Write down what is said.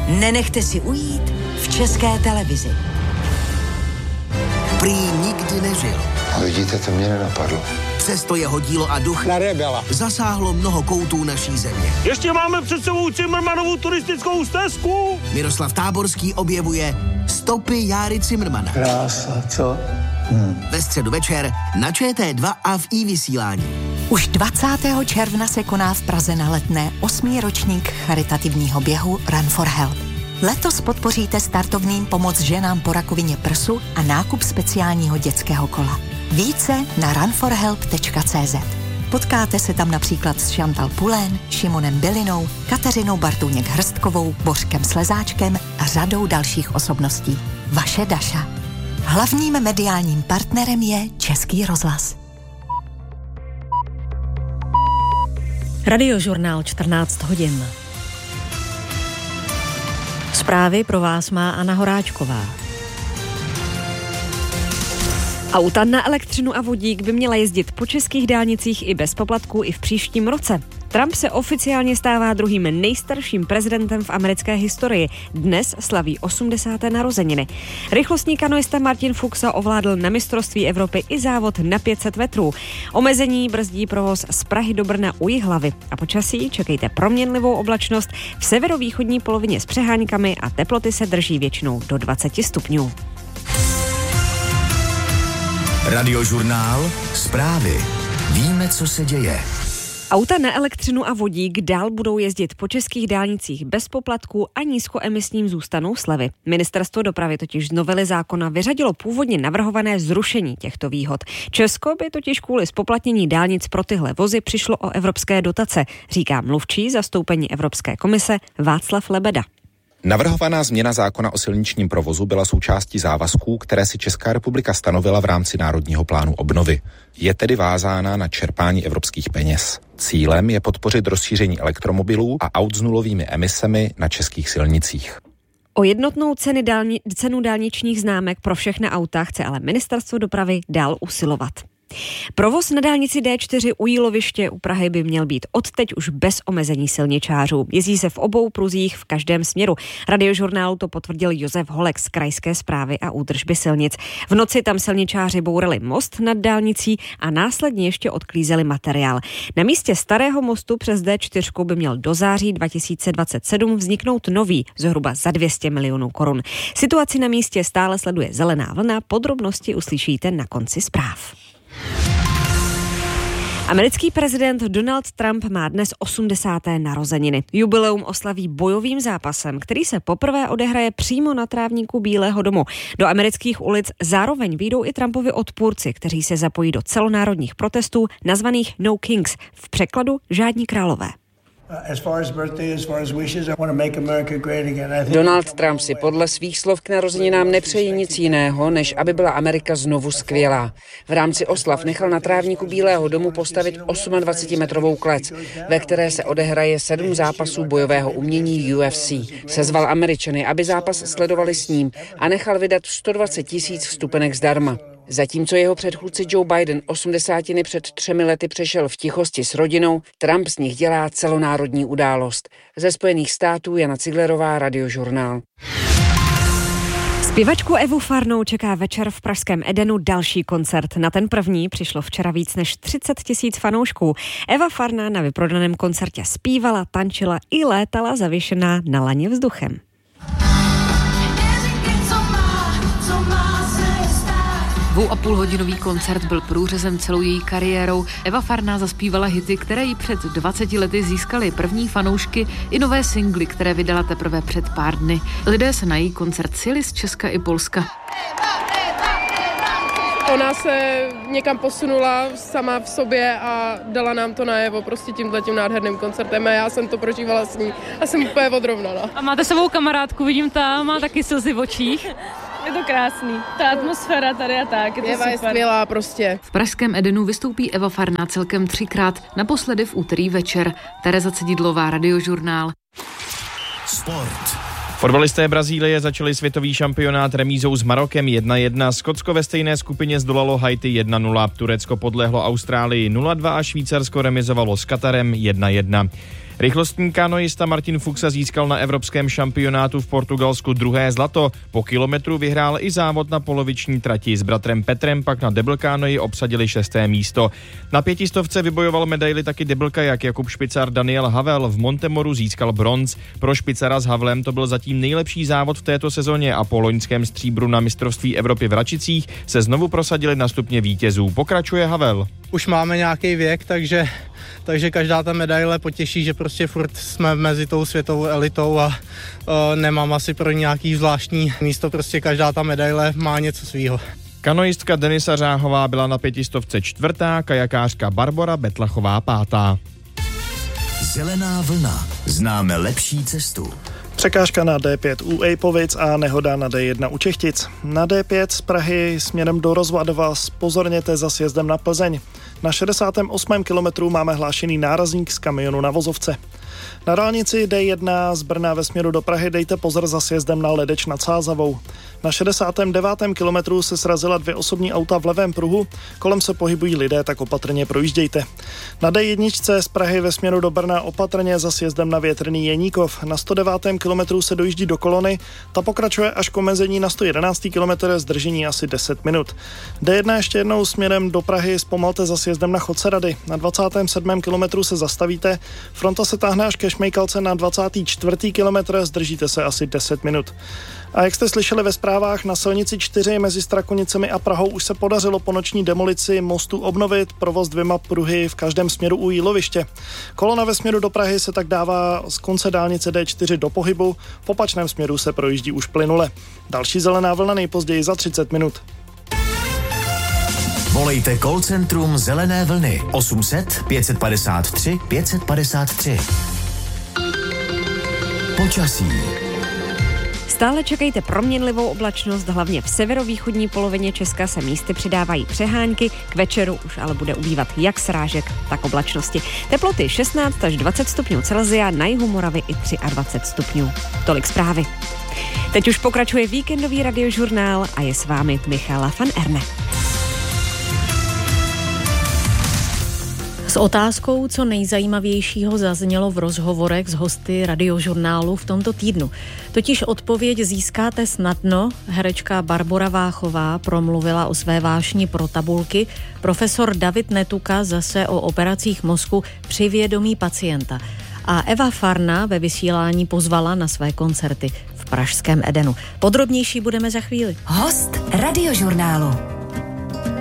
Nenechte si ujít v České televizi. Prý nikdy nežil. Vidíte, to mě nenapadlo. Přesto jeho dílo a duch Na rebela zasáhlo mnoho koutů naší země. Ještě máme před sebou Cimrmanovu turistickou stezku. Miroslav Táborský objevuje Stopy Járy Cimrmana. Krása, co? Ve středu večer na ČT2 a v iVysílání. Už 20. června se koná v Praze na Letné 8. ročník charitativního běhu Run for Help. Letos podpoříte startovným pomoc ženám po rakovině prsu a nákup speciálního dětského kola. Více na runforhelp.cz. Potkáte se tam například s Chantal Poulain, Šimonem Bilinou, Kateřinou Bartůněk-Hrstkovou, Bořkem Slezáčkem a řadou dalších osobností. Vaše Daša. Hlavním mediálním partnerem je Český rozhlas. Radiožurnál 14 hodin. Zprávy pro vás má Anna Horáčková. Auta na elektřinu a vodík by měla jezdit po českých dálnicích i bez poplatků i v příštím roce. Trump se oficiálně stává druhým nejstarším prezidentem v americké historii. Dnes slaví 80. narozeniny. Rychlostní kanoista Martin Fuxa ovládl na mistrovství Evropy i závod na 500 metrů. Omezení brzdí provoz z Prahy do Brna u Jihlavy. A počasí čekejte proměnlivou oblačnost v severovýchodní polovině s přeháňkami a teploty se drží většinou do 20 stupňů. Radiožurnál, zprávy. Víme, co se děje. Auta na elektřinu a vodík dál budou jezdit po českých dálnicích bez poplatků a nízkoemisním zůstanou slevy. Ministerstvo dopravy totiž z novely zákona vyřadilo původně navrhované zrušení těchto výhod. Česko by totiž kvůli zpoplatnění dálnic pro tyhle vozy přišlo o evropské dotace, říká mluvčí zastoupení Evropské komise Václav Lebeda. Navrhovaná změna zákona o silničním provozu byla součástí závazků, které si Česká republika stanovila v rámci Národního plánu obnovy. Je tedy vázána na čerpání evropských peněz. Cílem je podpořit rozšíření elektromobilů a aut s nulovými emisemi na českých silnicích. O jednotnou cenu dálničních známek pro všechna auta chce ale Ministerstvo dopravy dál usilovat. Provoz na dálnici D4 u Jíloviště u Prahy by měl být odteď už bez omezení silničářů. Jezdí se v obou pruzích v každém směru. Radiožurnálu to potvrdil Josef Holek z Krajské správy a údržby silnic. V noci tam silničáři bourali most nad dálnicí a následně ještě odklízeli materiál. Na místě starého mostu přes D4 by měl do září 2027 vzniknout nový, zhruba za 200 milionů korun. Situaci na místě stále sleduje Zelená vlna, podrobnosti uslyšíte na konci zpráv. Americký prezident Donald Trump má dnes 80. narozeniny. Jubileum oslaví bojovým zápasem, který se poprvé odehraje přímo na trávníku Bílého domu. Do amerických ulic zároveň vyjdou i Trumpovi odpůrci, kteří se zapojí do celonárodních protestů nazvaných No Kings, v překladu žádní králové. Donald Trump si podle svých slov k narozeninám nepřeje nic jiného, než aby byla Amerika znovu skvělá. V rámci oslav nechal na trávníku Bílého domu postavit 28metrovou klec, ve které se odehraje 7 zápasů bojového umění UFC. Sezval Američany, aby zápas sledovali s ním a nechal vydat 120 000 vstupenek zdarma. Zatímco jeho předchůdce Joe Biden 80 před 3 lety přešel v tichosti s rodinou, Trump z nich dělá celonárodní událost. Ze Spojených států Jana Ciglerová, Radiožurnál. Zpěvačku Evu Farnou čeká večer v pražském Edenu další koncert. Na ten první přišlo včera víc než 30 000 fanoušků. Eva Farná na vyprodaném koncertě zpívala, tančila i létala zavěšená na laně vzduchem. Dvouapůlhodinový koncert byl průřezem celou její kariérou. Eva Farná zaspívala hity, které jí před 20 lety získaly první fanoušky i nové singly, které vydala teprve před pár dny. Lidé se na její koncert sjeli z Česka i Polska. Ona se někam posunula sama v sobě a dala nám to najevo prostě tímhletím nádherným koncertem a já jsem to prožívala s ní a jsem úplně odrovnaná. A máte sebou kamarádku, vidím tam, má taky slzy v očích. Je to krásný. Ta atmosféra tady a tak, je to Eva super. Je skvělá prostě. V pražském Edenu vystoupí Eva Farná celkem 3krát, naposledy v úterý večer. Tereza Cedidlová, Radiožurnál. Sport. Fotbalisté Brazílie začali světový šampionát remízou s Marokem 1-1. Skotsko ve stejné skupině zdolalo Haiti 1-0. Turecko podlehlo Austrálii 0-2 a Švýcarsko remizovalo s Katarem 1-1. Rychlostní kanoista Martin Fuxa získal na evropském šampionátu v Portugalsku 2. zlato. Po kilometru vyhrál i závod na poloviční trati. S bratrem Petrem pak na double kanoji obsadili 6. místo. Na 500 vybojoval medaili taky double kajak. Jakub Špicar Daniel Havel v Montemoru získal bronz. Pro Špicara s Havlem to byl zatím nejlepší závod v této sezóně a po loňském stříbru na mistrovství Evropy v Račicích se znovu prosadili na stupně vítězů. Pokračuje Havel. Už máme nějaký věk, takže každá ta medaile potěší, že prostě furt jsme mezi tou světovou elitou a nemám asi pro nějaký zvláštní místo, prostě každá ta medaile má něco svýho. Kanoistka Denisa Řáhová byla na 500 čtvrtá, kajakářka Barbora Betlachová 5. Zelená vlna. Známe lepší cestu. Překážka na D5 u Ejpovic a nehoda na D1 u Čechtic. Na D5 z Prahy směrem do Rozvadova zpozorněte za sjezdem na Plzeň. Na 68. kilometru máme hlášený nárazník z kamionu na vozovce. Na dálnici D1 z Brna ve směru do Prahy dejte pozor za sjezdem na Ledeč nad Sázavou. Na 69. kilometru se srazila 2 osobní auta v levém pruhu, kolem se pohybují lidé, tak opatrně projíždějte. Na D1 z Prahy ve směru do Brna opatrně za sjezdem na Větrný Jeníkov. Na 109. kilometru se dojíždí do kolony, ta pokračuje až k omezení na 111. kilometr, zdržení asi 10 minut. D1 ještě jednou směrem do Prahy zpomalte za sjezdem na Chodcerady. Na 27. kilometru se zastavíte, fronta se táhne až ke Šmejkalce na 24. kilometr, zdržíte se asi 10 minut. A jak jste slyšeli ve zprávách, na silnici 4 mezi Strakonicemi a Prahou už se podařilo po noční demolici mostu obnovit provoz 2 pruhy v každém směru u Jíloviště. Kolona ve směru do Prahy se tak dává z konce dálnice D4 do pohybu, v opačném směru se projíždí už plynule. Další zelená vlna nejpozději za 30 minut. Volejte call centrum Zelené vlny 800 553 553. Počasí. Stále čekejte proměnlivou oblačnost, hlavně v severovýchodní polovině Česka se místy přidávají přehánky, k večeru už ale bude ubývat jak srážek, tak oblačnosti. Teploty 16 až 20 stupňů Celsia, na jihu Moravy i 23 stupňů. Tolik zprávy. Teď už pokračuje víkendový radiožurnál a je s vámi Michala van Erne. S otázkou, co nejzajímavějšího zaznělo v rozhovorech s hosty radiožurnálu v tomto týdnu. Totiž odpověď získáte snadno. Herečka Barbora Váchová promluvila o své vášni pro tabulky, profesor David Netuka zase o operacích mozku při vědomí pacienta. A Eva Farna ve vysílání pozvala na své koncerty v pražském Edenu. Podrobnější budeme za chvíli. Host radiožurnálu.